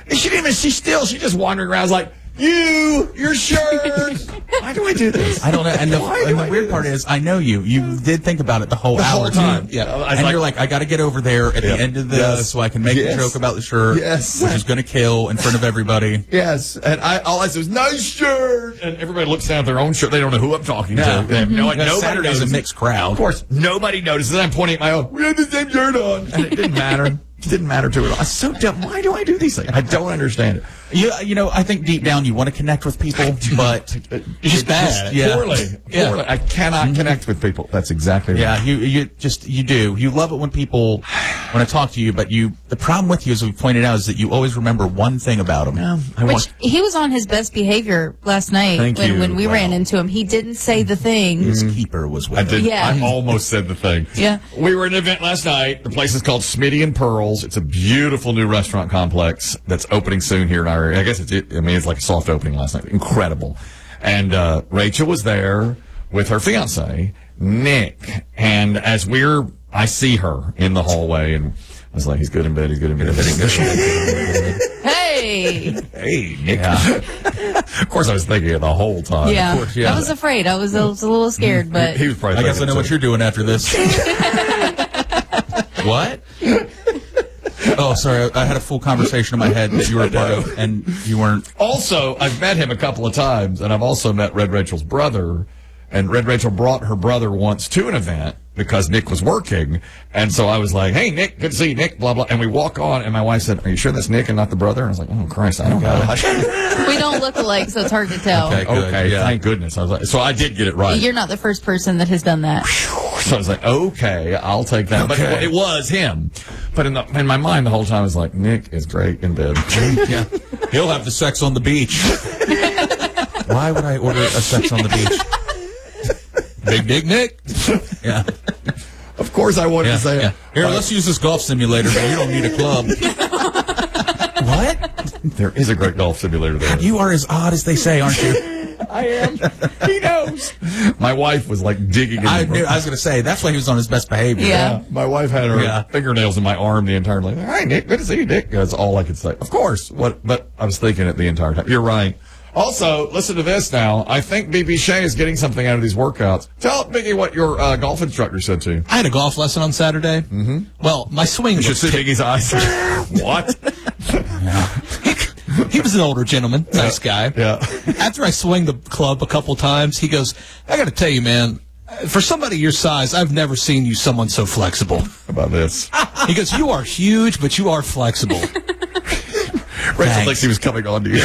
She's just wandering around like, your shirt. Why do I do this? I don't know. And the weird part is, I know you. You did think about it the whole hour time. Yeah. And you're like, I got to get over there at the end of this so I can make a joke about the shirt, which is going to kill in front of everybody. Yes. And all I said was, nice shirt. And everybody looks down at their own shirt. They don't know who I'm talking to. They have nobody knows. A mixed crowd. Of course, nobody notices. I'm pointing at my own. We had the same shirt on. And it didn't matter. It didn't matter to it. I'm so dumb. Why do I do these things? I don't understand it. You know, I think deep down you want to connect with people, but you're just bad. Poorly. I cannot connect with people. That's exactly right. Yeah, you do. You love it when people want to talk to you, but the problem with you, as we pointed out, is that you always remember one thing about him. Yeah, he was on his best behavior last night when we ran into him. He didn't say the thing. His keeper was with him. Yeah. I almost said the thing. Yeah. We were at an event last night. The place is called Smitty and Pearls. It's a beautiful new restaurant complex that's opening soon here in our area. I guess it's like a soft opening last night. Incredible. And Rachel was there with her fiance, Nick. And as I see her in the hallway, and I was like, he's good in bed, he's good in bed. Hey! Hey, Nick. Yeah. Of course, I was thinking it the whole time. Yeah. Of course, yeah. I was afraid. I was a little scared, but... He was probably I guess I know what you're doing after this. What? Oh, sorry. I had a full conversation in my head that you were a part of, and you weren't. Also, I've met him a couple of times, and I've also met Red Rachel's brother. And Red Rachel brought her brother once to an event because Nick was working. And so I was like, hey, Nick, good to see you, Nick, blah, blah. And we walk on, and my wife said, are you sure that's Nick and not the brother? And I was like, oh, Christ, I don't know. We don't look alike, so it's hard to tell. Okay, thank goodness. I was like, so I did get it right. You're not the first person that has done that. So I was like, okay, I'll take that. Okay. But it was him. But in my mind the whole time I was like, Nick is great in bed. Yeah. He'll have the sex on the beach. Why would I order a sex on the beach? Big Dick Nick. Yeah. Of course I wanted to say it. Here, let's use this golf simulator, but you don't need a club. What? There is a great golf simulator there. You are as odd as they say, aren't you? I am. He knows. My wife was like digging in. I was going to say, that's why he was on his best behavior. Yeah. My wife had her fingernails in my arm the entire time. Like, hi, Nick. Good to see you, Nick. That's all I could say. Of course. But I was thinking it the entire time. You're right. Also, listen to this now. I think B.B. Shea is getting something out of these workouts. Tell Biggie what your golf instructor said to you. I had a golf lesson on Saturday. Mm-hmm. Well, my swing was... You should see Biggie's eyes. What? He was an older gentleman, nice guy. Yeah. After I swung the club a couple times, he goes, I got to tell you, man, for somebody your size, I've never seen you someone so flexible. How about this? He goes, you are huge, but you are flexible. Rachel thinks he was coming on to you.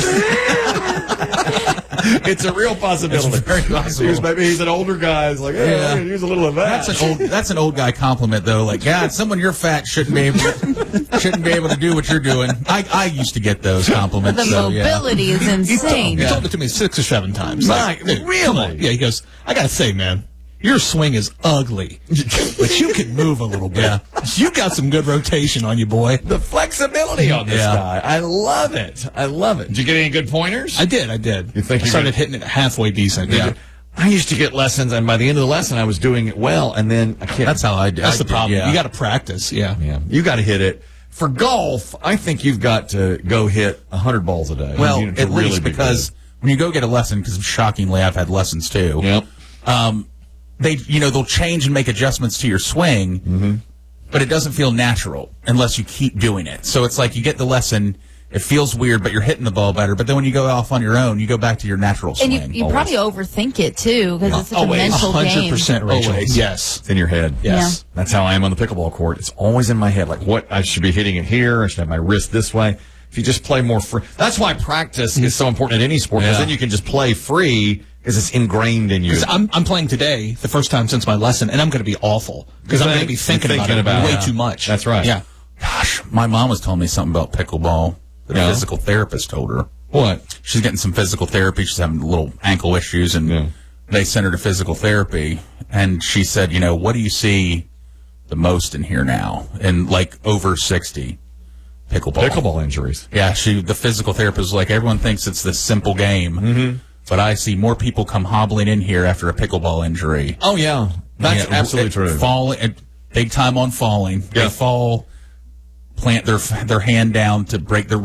It's a real possibility. It's very possible. Maybe he's an older guy. He's like, hey, I'm gonna use a little of that. That's an old guy compliment, though. Like, God, someone your fat shouldn't be able to do what you're doing. I used to get those compliments. The mobility is insane. He told it to me 6 or 7 times. Really? Yeah, he goes, I got to say, man, your swing is ugly, but you can move a little bit. Yeah. You got some good rotation on you, boy. The flexibility on this guy. I love it. Did you get any good pointers? I did. You think I started hitting it halfway decent. Yeah. I used to get lessons, and by the end of the lesson, I was doing it well, and then I can't. That's how I do. That's the problem. Yeah. You got to practice. Yeah. You got to hit it. For golf, I think you've got to go hit 100 balls a day. Well, at least because when you go get a lesson, because shockingly, I've had lessons too. Yep. They'll change and make adjustments to your swing, but it doesn't feel natural unless you keep doing it. So it's like you get the lesson, it feels weird, but you're hitting the ball better. But then when you go off on your own, you go back to your natural swing. And you probably overthink it, too, because it's such a mental 100%, Rachel. Always. Yes. It's in your head. Yes. Yeah. That's how I am on the pickleball court. It's always in my head, like what I should be hitting it here. I should have my wrist this way. If you just play more free. That's why practice is so important in any sport, because then you can just play free. Because it's ingrained in you. I'm playing today, the first time since my lesson, and I'm going to be awful. Because I'm going to be thinking about it way too much. That's right. Yeah. Gosh, my mom was telling me something about pickleball that a physical therapist told her. What? She's getting some physical therapy. She's having little ankle issues, and they sent her to physical therapy. And she said, what do you see the most in here now? And like over 60. Pickleball injuries. Yeah, the physical therapist was like, everyone thinks it's this simple game. But I see more people come hobbling in here after a pickleball injury. Oh, yeah. That's absolutely true. Falling, big time on falling. Yeah. They fall, plant their hand down to break their wrist,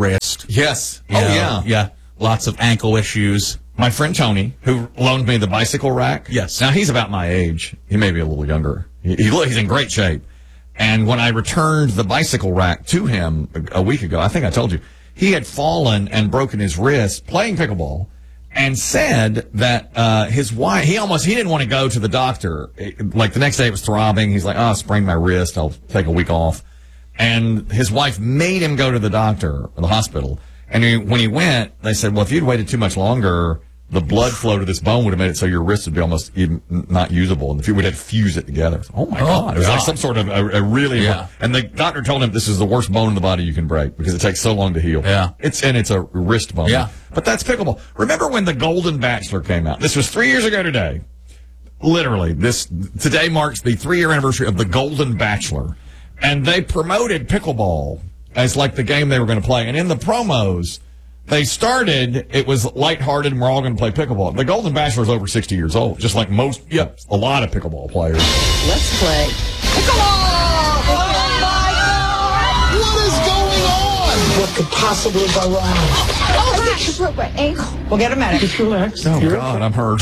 Yes. Yeah. Lots of ankle issues. My friend Tony, who loaned me the bicycle rack. Yes. Now, he's about my age. He may be a little younger. He's in great shape. And when I returned the bicycle rack to him a week ago, I think I told you, he had fallen and broken his wrist playing pickleball and said that his wife, he didn't want to go to the doctor. Like the next day it was throbbing. He's like, I sprained my wrist. I'll take a week off. And his wife made him go to the doctor or the hospital. And when he went, they said, well, if you'd waited too much longer, the blood flow to this bone would have made it so your wrist would be almost even not usable. And if you would have to fuse it together. Oh, my God. It was like some sort of a really... Yeah. And the doctor told him this is the worst bone in the body you can break because it takes so long to heal. Yeah. It's a wrist bone. Yeah. But that's pickleball. Remember when The Golden Bachelor came out? This was 3 years ago today. Literally. Today marks the 3-year anniversary of The Golden Bachelor. And they promoted pickleball as like the game they were going to play. And in the promos, they started, it was lighthearted and we're all going to play pickleball. The Golden Bachelor is over 60 years old, just like a lot of pickleball players. Let's play pickleball! Oh my God! What is going on? What could possibly go wrong? Oh, I just broke my ankle. We'll get a medic. Just relax. Oh, God, I'm hurt.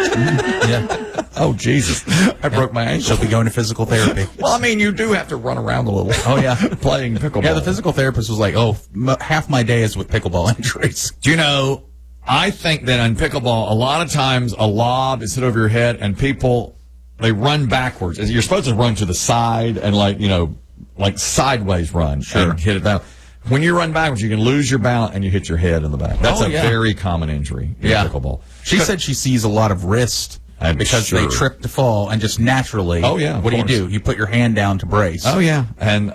Yeah. Oh, Jesus. I broke my ankle. She'll be going to physical therapy. Well, I mean, you do have to run around a little. Oh, yeah. Playing pickleball. Yeah, the physical therapist was like, half my day is with pickleball injuries. Do you know, I think that in pickleball, a lot of times a lob is hit over your head and people, they run backwards. You're supposed to run to the side and like sideways run. Sure. And hit it down. When you run backwards, you can lose your balance and you hit your head in the back. That's a very common injury in pickleball. She said she sees a lot of wrist because they trip to fall and just naturally. Oh, yeah. What do? You put your hand down to brace. Oh, yeah. And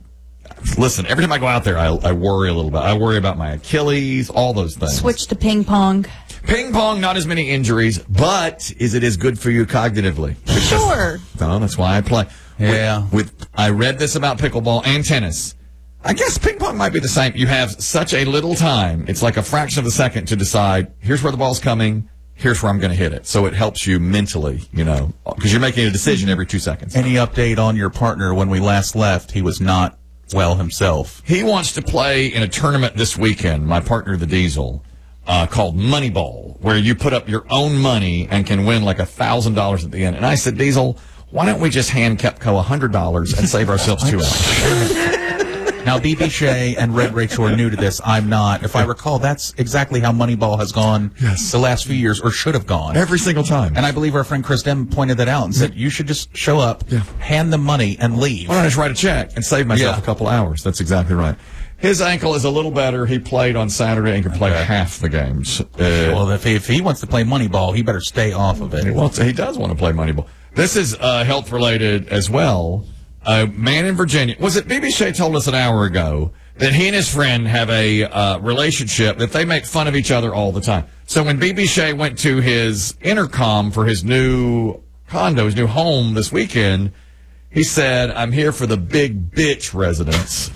listen, every time I go out there, I worry a little bit. I worry about my Achilles, all those things. Switch to ping pong. Ping pong, not as many injuries, but is it as good for you cognitively? Sure. No, that's why I play. Yeah. I read this about pickleball and tennis. I guess ping pong might be the same. You have such a little time. It's like a fraction of a second to decide, here's where the ball's coming, here's where I'm going to hit it. So it helps you mentally, because you're making a decision every 2 seconds. Any update on your partner? When we last left, he was not well himself. He wants to play in a tournament this weekend, my partner, the Diesel, called Moneyball, where you put up your own money and can win like $1,000 at the end. And I said, Diesel, why don't we just hand Kepco $100 and save ourselves 2 hours? Now, BB Shea and Red Rachel are new to this. I'm not. If I recall, that's exactly how Moneyball has gone the last few years, or should have gone. Every single time. And I believe our friend Chris Dem pointed that out and said, you should just show up, hand them money, and leave. Why don't I just write a check and save myself a couple hours? That's exactly right. His ankle is a little better. He played on Saturday and can play half the games. Well, if he wants to play Moneyball, he better stay off of it. He does want to play Moneyball. This is health-related as well. A man in Virginia, was it BB Shea told us an hour ago that he and his friend have a relationship that they make fun of each other all the time. So when BB Shea went to his intercom for his new condo, his new home this weekend, he said, I'm here for the big bitch residents.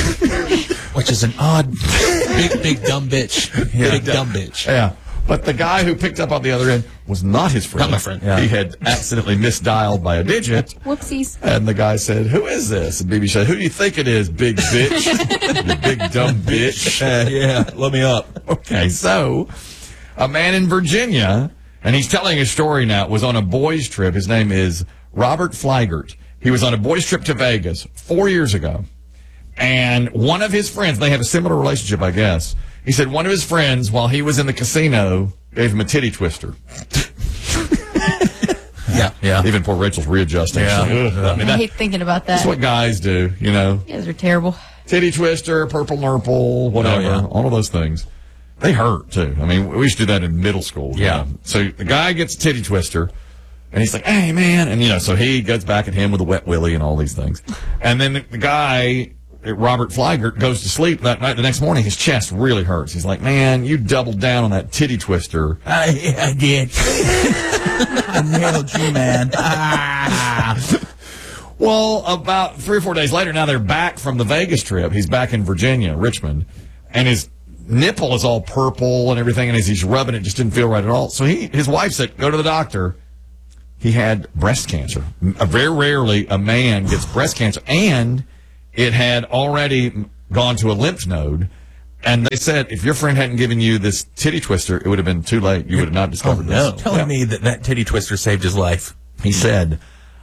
Which is an odd, big dumb bitch. Big dumb bitch. Yeah. But the guy who picked up on the other end was not his friend. Not my friend. Yeah. He had accidentally misdialed by a digit. Whoopsies. And the guy said, who is this? And BB said, who do you think it is, big bitch? You big dumb bitch. Yeah, let me up. Okay, so a man in Virginia, and he's telling his story now, was on a boys' trip. His name is Robert Fleigert. He was on a boys' trip to Vegas 4 years ago. And one of his friends, they have a similar relationship, I guess. He said one of his friends, while he was in the casino, gave him a titty twister. Yeah. Even poor Rachel's readjusting. Yeah. I hate thinking about that. That's what guys do, You guys are terrible. Titty twister, purple nurple, whatever. All of those things. They hurt, too. I mean, we used to do that in middle school. Yeah. So the guy gets a titty twister, and he's like, hey, man. And, so he goes back at him with a wet willy and all these things. And then the guy, Robert Fleigert, goes to sleep that night. The next morning, his chest really hurts. He's like, man, you doubled down on that titty twister. I did. I nailed you, man. Well, about 3 or 4 days later, now they're back from the Vegas trip. He's back in Virginia, Richmond, and his nipple is all purple and everything, and as he's rubbing it, just didn't feel right at all. So his wife said, go to the doctor. He had breast cancer. Very rarely a man gets breast cancer, and it had already gone to a lymph node, And they said if your friend hadn't given you this titty twister, it would have been too late. You would have not discovered this. Telling me that titty twister saved his life. He said,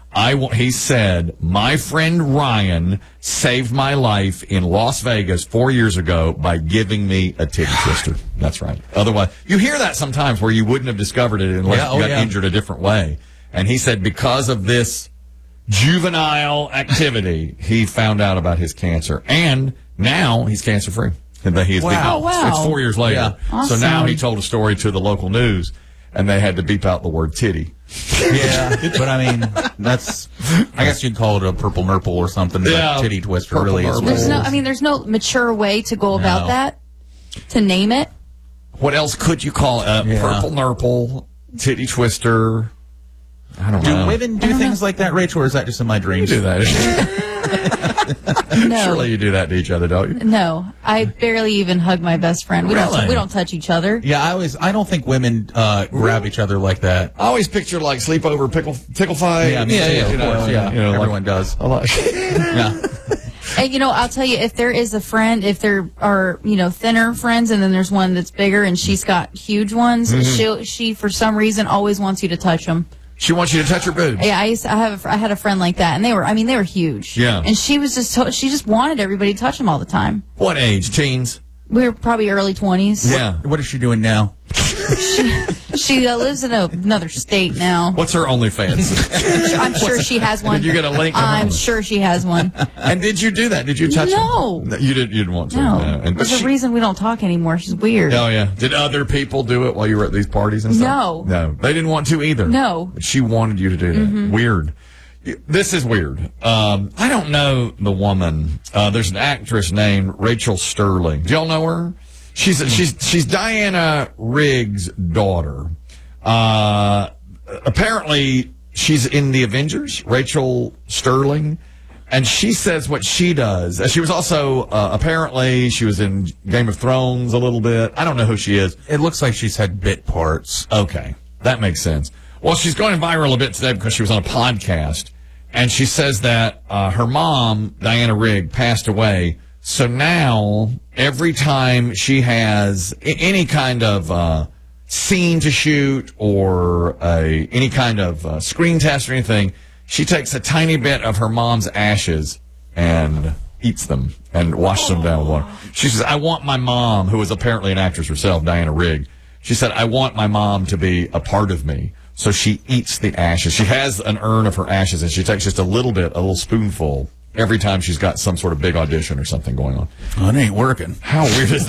my friend Ryan saved my life in Las Vegas 4 years ago by giving me a titty twister. That's right. Otherwise, you hear that sometimes where you wouldn't have discovered it unless you got injured a different way. And he said because of this juvenile activity, he found out about his cancer. And now he's cancer-free. Wow. It's 4 years later. Yeah. Awesome. So now he told a story to the local news, and they had to beep out the word titty. Yeah, but I mean, I guess you'd call it a purple nurple or something. But titty twister really is. There's no mature way to go about that, to name it. What else could you call it? Purple nurple, titty twister. I don't know. Do women do things like that, Rachel, or is that just in my dreams? You do that. No. Surely you do that to each other, don't you? No, I barely even hug my best friend. We don't touch each other. Yeah, I don't think women grab each other like that. I always picture like sleepover tickle fight. Yeah, of course. Yeah, everyone does. Yeah. And, I'll tell you, if there is a friend, if there are, thinner friends, and then there's one that's bigger and she's got huge ones, she for some reason always wants you to touch them. She wants you to touch her boobs. Yeah, I had a friend like that, and they were huge. Yeah. And she just wanted everybody to touch them all the time. What age? Teens? We were probably early 20s. Yeah. What is she doing now? She lives in another state now. What's her OnlyFans? I'm sure she has one. Did you get a link? I'm sure she has one. And did you do that? Did you touch No. her? You didn't want to. No. And There's a reason we don't talk anymore. She's weird. Oh, yeah. Did other people do it while you were at these parties and stuff? No. They didn't want to either. No. But she wanted you to do that. Weird. This is weird. I don't know the woman. There's an actress named Rachel Sterling. Do y'all know her? She's Diana Rigg's daughter. Apparently, she's in the Avengers, Rachel Sterling, and she says what she does. She was also, apparently, she was in Game of Thrones a little bit. I don't know who she is. It looks like she's had bit parts. Okay, that makes sense. Well, she's going viral a bit today because she was on a podcast, and she says that her mom, Diana Rigg, passed away. So now, every time she has any kind of scene to shoot or any kind of screen test or anything, she takes a tiny bit of her mom's ashes and eats them and washes them down with water. She says, I want my mom, who is apparently an actress herself, Diana Rigg, she said, I want my mom to be a part of me. So she eats the ashes. She has an urn of her ashes, and she takes just a little spoonful, every time she's got some sort of big audition or something going on. Oh, it ain't working. How weird is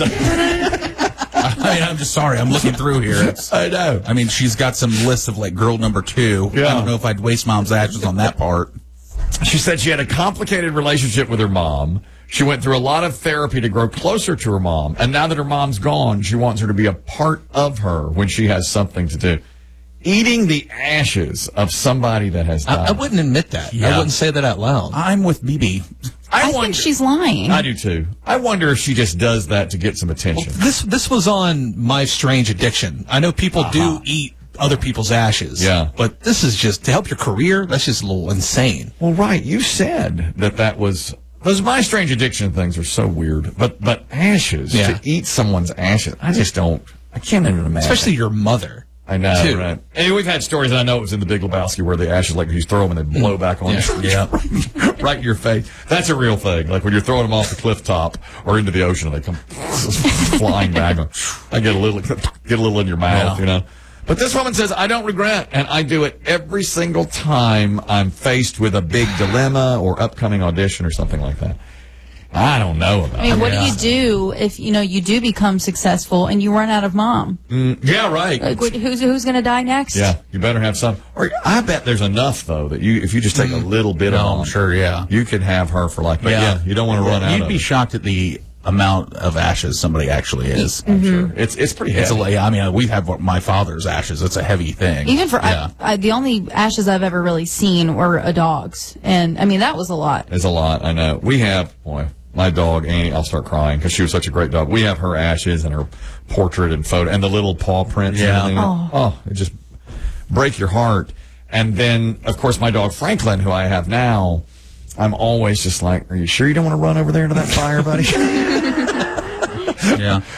that? I'm just sorry. I'm looking through here. I know. I mean, she's got some list of like girl number 2. Yeah. I don't know if I'd waste mom's ashes on that part. She said she had a complicated relationship with her mom. She went through a lot of therapy to grow closer to her mom. And now that her mom's gone, she wants her to be a part of her when she has something to do. Eating the ashes of somebody that has died. I wouldn't admit that. Yeah. I wouldn't say that out loud. I'm with BB. I think she's lying. I do too. I wonder if she just does that to get some attention. This was on My Strange Addiction. I know people do eat other people's ashes. Yeah. But this is just to help your career. That's just a little insane. Well, right. You said that was... Those My Strange Addiction things are so weird. But ashes, to eat someone's ashes, I can't even imagine. Especially your mother. I know, too. right? And we've had stories, and I know it was in The Big Lebowski, where the ashes, like, you throw them and they blow back on you. Right in your face. That's a real thing. Like, when you're throwing them off the cliff top or into the ocean, and they come flying back. I get a little in your mouth, you know? But this woman says, I don't regret, and I do it every single time I'm faced with a big dilemma or upcoming audition or something like that. I don't know about I mean, what do you do if, you do become successful and you run out of mom? Yeah, right. Like, who's going to die next? Yeah, you better have some. Or I bet there's enough, though, that if you just take a little bit of mom, sure, yeah. you could have her for life. But yeah, you don't want to run out of You'd be shocked at the amount of ashes somebody actually is. I'm sure. It's pretty heavy. I mean, we have my father's ashes. It's a heavy thing. Even for the only ashes I've ever really seen were a dog's. And, I mean, that was a lot. It's a lot, I know. We have, my dog, Annie, I'll start crying because she was such a great dog. We have her ashes and her portrait and photo and the little paw prints. Yeah. And everything. It just break your heart. And then, of course, my dog, Franklin, who I have now, I'm always just like, are you sure you don't want to run over there into that fire, buddy? Yeah.